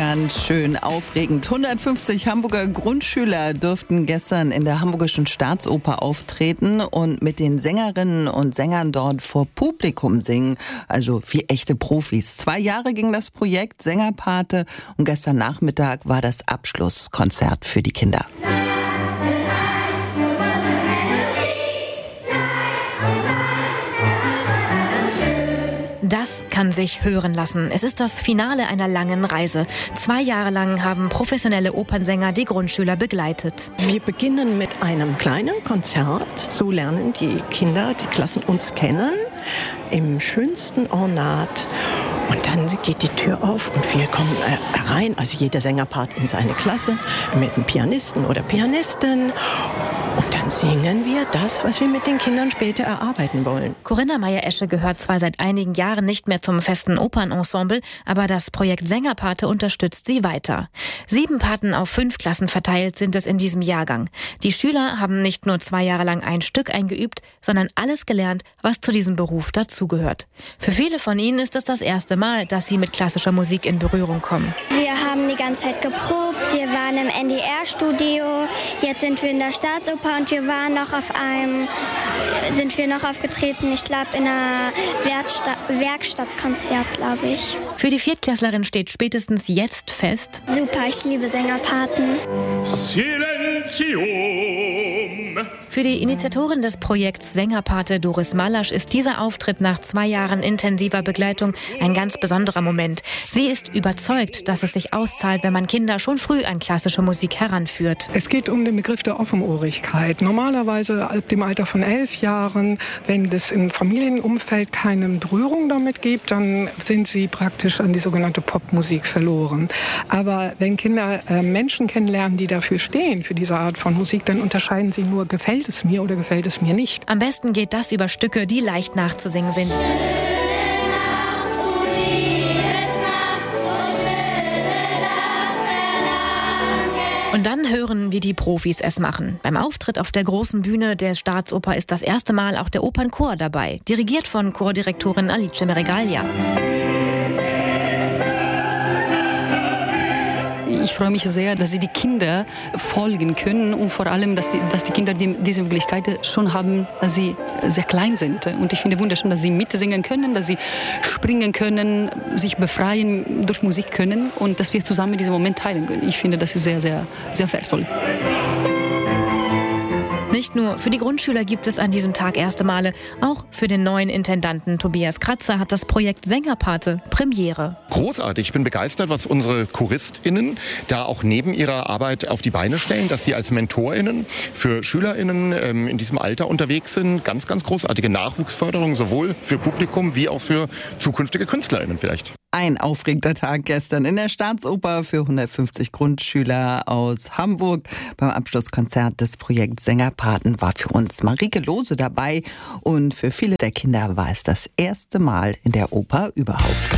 Ganz schön aufregend. 150 Hamburger Grundschüler durften gestern in der Hamburgischen Staatsoper auftreten und mit den Sängerinnen und Sängern dort vor Publikum singen. Also wie echte Profis. 2 Jahre ging das Projekt Sängerpate und gestern Nachmittag war das Abschlusskonzert für die Kinder. Das kann sich hören lassen. Es ist das Finale einer langen Reise. 2 Jahre lang haben professionelle Opernsänger die Grundschüler begleitet. Wir beginnen mit einem kleinen Konzert. So lernen die Kinder, die Klassen uns kennen, im schönsten Ornat. Und dann geht die Tür auf und wir kommen herein, also jeder Sängerpart in seine Klasse, mit einem Pianisten oder Pianistin. Und dann singen wir das, was wir mit den Kindern später erarbeiten wollen. Corinna Meyer-Esche gehört zwar seit einigen Jahren nicht mehr zum festen Opernensemble, aber das Projekt Sängerpate unterstützt sie weiter. 7 Paten auf 5 Klassen verteilt sind es in diesem Jahrgang. Die Schüler haben nicht nur 2 Jahre lang ein Stück eingeübt, sondern alles gelernt, was zu diesem Beruf dazugehört. Für viele von ihnen ist es das erste Mal, dass sie mit klassischer Musik in Berührung kommen. Wir haben die ganze Zeit geprobt, wir waren im NDR-Studio, jetzt sind wir in der Staatsoper und wir waren noch aufgetreten, ich glaube in einer Werkstattkonzert, glaube ich. Für die Viertklässlerin steht spätestens jetzt fest: Super, ich liebe Sängerpaten. Silenzium. Für die Initiatorin des Projekts Sängerpate, Doris Malasch, ist dieser Auftritt nach 2 Jahren intensiver Begleitung ein ganz besonderer Moment. Sie ist überzeugt, dass es sich auszahlt, wenn man Kinder schon früh an klassische Musik heranführt. Es geht um den Begriff der Offenohrigkeit. Normalerweise ab dem Alter von 11 Jahren, wenn es im Familienumfeld keine Berührung damit gibt, dann sind sie praktisch an die sogenannte Popmusik verloren. Aber wenn Kinder Menschen kennenlernen, die dafür stehen, für diese Art von Musik, dann unterscheiden sie nur, gefällt es mir oder gefällt es mir nicht. Am besten geht das über Stücke, die leicht nachzusingen sind. Und dann hören, wie die Profis es machen. Beim Auftritt auf der großen Bühne der Staatsoper ist das erste Mal auch der Opernchor dabei, dirigiert von Chordirektorin Alice Meregallia. Ich freue mich sehr, dass sie die Kinder folgen können und vor allem, dass die Kinder diese Möglichkeit schon haben, dass sie sehr klein sind. Und ich finde wunderschön, dass sie mitsingen können, dass sie springen können, sich befreien durch Musik können und dass wir zusammen diesen Moment teilen können. Ich finde, das ist sehr, sehr, sehr wertvoll. Nicht nur für die Grundschüler gibt es an diesem Tag erste Male, auch für den neuen Intendanten Tobias Kratzer hat das Projekt Sängerpate Premiere. Großartig, ich bin begeistert, was unsere ChoristInnen da auch neben ihrer Arbeit auf die Beine stellen, dass sie als MentorInnen für SchülerInnen in diesem Alter unterwegs sind. Ganz, ganz großartige Nachwuchsförderung, sowohl für Publikum wie auch für zukünftige KünstlerInnen vielleicht. Ein aufregender Tag gestern in der Staatsoper für 150 Grundschüler aus Hamburg. Beim Abschlusskonzert des Projekts Sängerpaten war für uns Marike Lose dabei. Und für viele der Kinder war es das erste Mal in der Oper überhaupt.